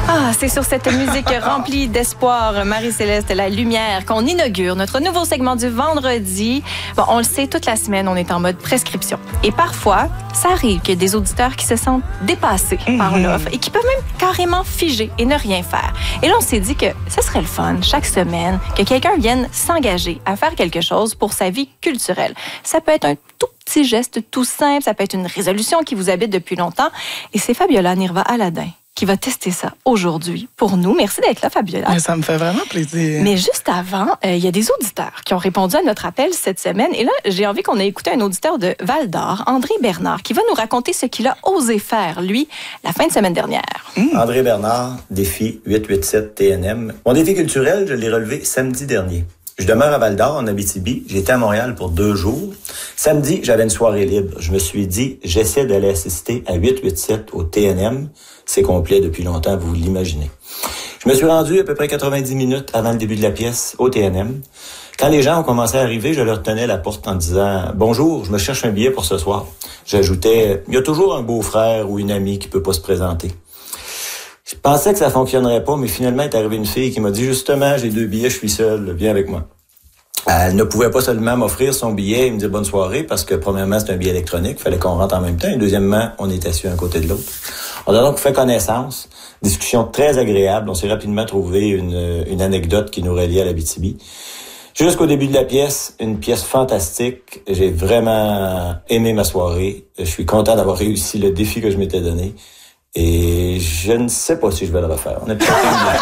Ah, c'est sur cette musique remplie d'espoir, Marie-Céleste La Lumière, qu'on inaugure notre nouveau segment du vendredi. Bon, on le sait, toute la semaine, on est en mode prescription. Et parfois, ça arrive qu'il y ait des auditeurs qui se sentent dépassés par l'offre et qui peuvent même carrément figer et ne rien faire. Et là, on s'est dit que ce serait le fun, chaque semaine, que quelqu'un vienne s'engager à faire quelque chose pour sa vie culturelle. Ça peut être un tout petit geste tout simple, ça peut être une résolution qui vous habite depuis longtemps. Et c'est Fabiola Nirva-Aladin qui va tester ça aujourd'hui pour nous. Merci d'être là, Fabiola. Mais ça me fait vraiment plaisir. Mais juste avant, il y a des auditeurs qui ont répondu à notre appel cette semaine. Et là, j'ai envie qu'on ait écouté un auditeur de Val-d'Or, André Bernard, qui va nous raconter ce qu'il a osé faire, lui, la fin de semaine dernière. André Bernard, défi 887 TNM. Mon défi culturel, je l'ai relevé samedi dernier. Je demeure à Val-d'Or, en Abitibi. J'étais à Montréal pour 2 jours. Samedi, j'avais une soirée libre. Je me suis dit, j'essaie d'aller assister à 887 au TNM. C'est complet depuis longtemps, vous l'imaginez. Je me suis rendu à peu près 90 minutes avant le début de la pièce au TNM. Quand les gens ont commencé à arriver, je leur tenais la porte en disant « Bonjour, je me cherche un billet pour ce soir. » J'ajoutais « Il y a toujours un beau-frère ou une amie qui peut pas se présenter. » Je pensais que ça fonctionnerait pas, mais finalement, est arrivée une fille qui m'a dit « Justement, j'ai 2 billets, je suis seul, viens avec moi. » Elle ne pouvait pas seulement m'offrir son billet et me dire bonne soirée parce que premièrement, c'est un billet électronique, il fallait qu'on rentre en même temps et deuxièmement, on est assis un côté de l'autre. On a donc fait connaissance, discussion très agréable, on s'est rapidement trouvé une anecdote qui nous reliait à l'Abitibi. Jusqu'au début de la pièce, une pièce fantastique, j'ai vraiment aimé ma soirée, je suis content d'avoir réussi le défi que je m'étais donné. Et je ne sais pas si je vais le refaire. On est peut-être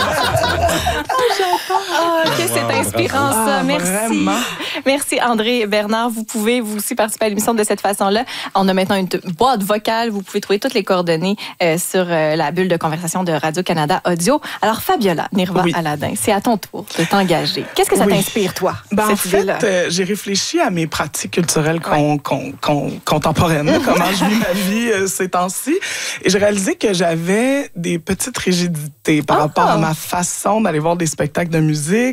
que c'est inspirant, ça. Merci. Vraiment. Merci, André Bernard. Vous pouvez, vous aussi, participer à l'émission de cette façon-là. On a maintenant une boîte vocale. Vous pouvez trouver toutes les coordonnées sur la bulle de conversation de Radio-Canada Audio. Alors, Fabiola Nirva-Aladin, c'est à ton tour de t'engager. Qu'est-ce que ça t'inspire, toi, En cette idée-là? fait, j'ai réfléchi à mes pratiques culturelles contemporaines, comment je vis ma vie ces temps-ci. Et j'ai réalisé que j'avais des petites rigidités par rapport à ma façon d'aller voir des spectacles de musique,